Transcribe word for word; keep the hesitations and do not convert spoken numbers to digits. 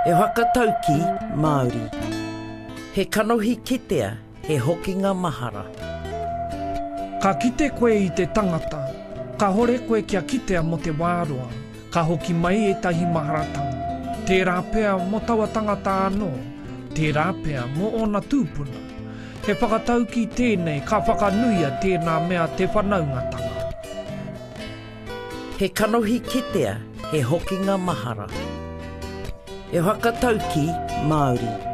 E whakatau ki Māori. He kanohi kitea, he hokinga mahara. Ka kite koe i te tangata, ka hore koe kia kitea mo te wāroa, ka hoki mai e tahi maharatanga. Tērā pea mo taua tangata anō, tērā pea mo ona tūpuna. He whakatau ki tēnei ka whakanuia tēnā mea te whanaungatanga. He kanohi kitea, he hokinga mahara. E whakatau ki Māori.